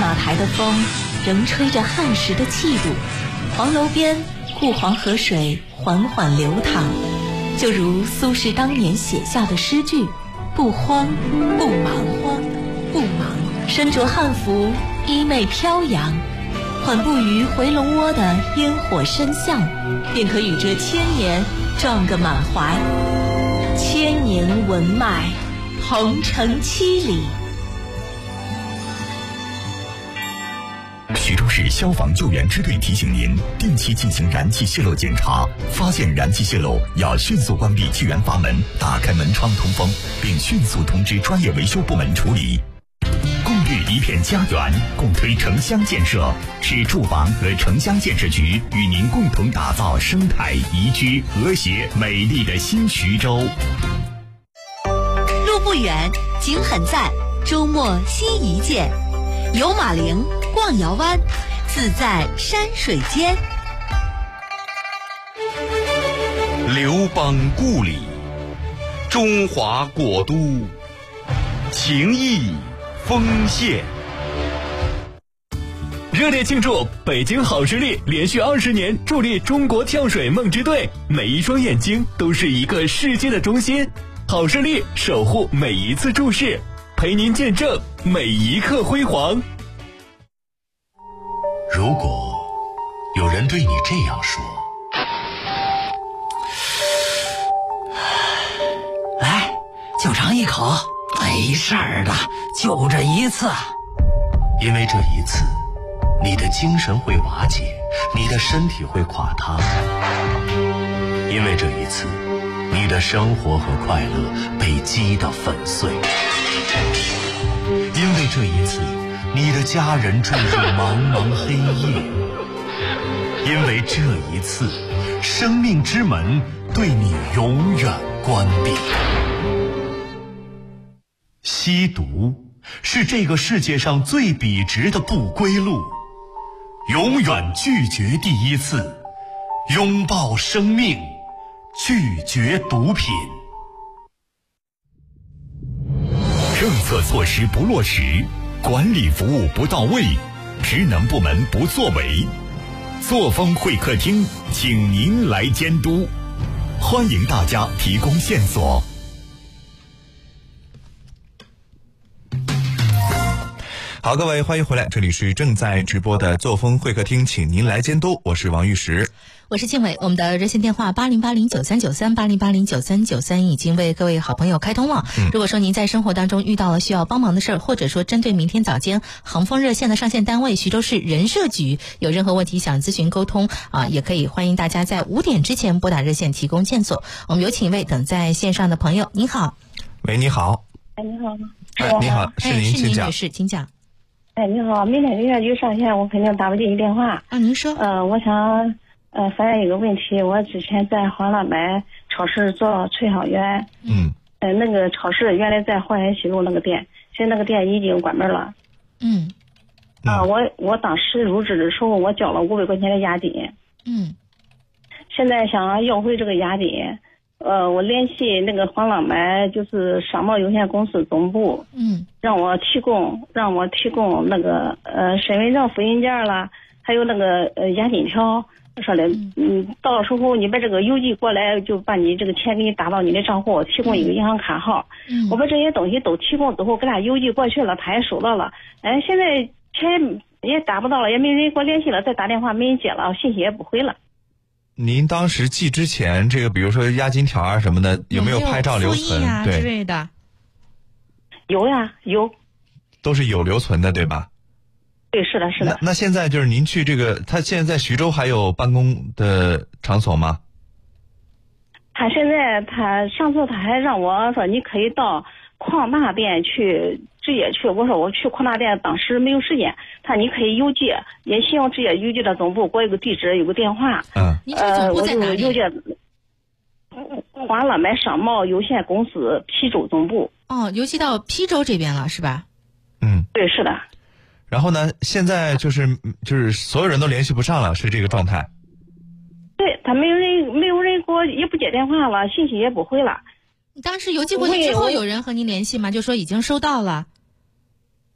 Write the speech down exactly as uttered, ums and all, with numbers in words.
马台的风仍吹着汉时的气度，黄楼边顾黄河水缓缓流淌，就如苏轼当年写下的诗句：不慌不忙，慌不忙，身着汉服，衣袂飘扬，缓步于回龙窝的烟火深巷，便可与这千年撞个满怀。千年文脉，同城七里。 徐州市消防救援支队提醒您，定期进行燃气泄漏检查，发现燃气泄漏要迅速关闭气源阀门，打开门窗通风，并迅速通知专业维修部门处理。共育一片家园，共推城乡建设，是住房和城乡建设局与您共同打造生态宜居、和谐、美丽的新徐州。 路不远，景很赞，周末新一见，游马陵，逛瑶湾，自在山水间。 刘邦故里，中华国都，情谊丰县。 热烈庆祝北京好视力连续二十年助力中国跳水梦之队，每一双眼睛都是一个世界的中心。好视力守护每一次注视，陪您见证每一刻辉煌。 如果有人对你这样说， 来，就尝一口，没事儿的，就这一次。 因为这一次，你的精神会瓦解，你的身体会垮塌。因为这一次，你的生活和快乐被击得粉碎。因为这一次，你的家人坠入茫茫黑夜。因为这一次，生命之门对你永远关闭。吸毒是这个世界上最笔直的不归路，永远拒绝第一次，拥抱生命，拒绝毒品。 政策措施不落实，管理服务不到位，职能部门不作为，作风会客厅请您来监督，欢迎大家提供线索。 好，各位欢迎回来，这里是正在直播的作风会客厅，请您来监督，我是王玉石。 我是庆伟，我们的热线电话八零八零九三九三八零八零九三九三已经为各位好朋友开通了。嗯、如果说您在生活当中遇到了需要帮忙的事儿，或者说针对明天早间恒丰热线的上线单位徐州市人社局有任何问题想咨询沟通啊，也可以欢迎大家在五点之前拨打热线提供线索。我们有请一位等在线上的朋友，您好。 喂，你好。 哎，你好。 哎，你好，是您，请讲。 是，请讲。 哎，你好，明天人社局上线，我肯定打不进去电话。 啊，您说。 呃，我想。呃，反映一个问题，我之前在黄浪买超市做吹好员， 嗯， 呃，那个超市原来在花园西路那个店，现在那个店已经关门了， 嗯， 啊，我我当时入职的时候，我交了五百块钱的押金， 嗯， 现在想要回这个押金，呃，我联系那个黄浪买就是商贸有限公司总部， 嗯， 让我提供让我提供那个呃身份证复印件啦，还有那个呃押金条。说的，嗯，到时候你把这个邮寄过来，就把你这个钱给你打到你的账户，提供一个银行卡号。 嗯， 我把这些东西都提供之后，给他邮寄过去了，他也收到了。哎，现在钱也打不到了，也没人给我联系了，再打电话没人接了，信息也不回了。 您当时寄之前，这个比如说押金条啊什么的，有没有拍照留存？ 有没有对之类的？ 有呀，有。 都是有留存的，对吧？ 对，是的，是的。 那那现在就是您去这个，他现在在徐州还有办公的场所吗？ 他现在他上次他还让我说你可以到矿大店去直接去，我说我去矿大店当时没有时间，他你可以邮寄，也行，直接邮寄到总部，给我有个地址有个电话。 嗯。 呃，我就邮寄华乐买商贸有限公司邳州总部。 哦，邮寄到邳州这边了是吧？ 嗯， 对，是的。 然后呢，现在就是就是所有人都联系不上了，是这个状态。 对，他没有人没有人给我也不接电话了，信息也不回了。 当时邮寄过去之后，有人和您联系吗？就说已经收到了。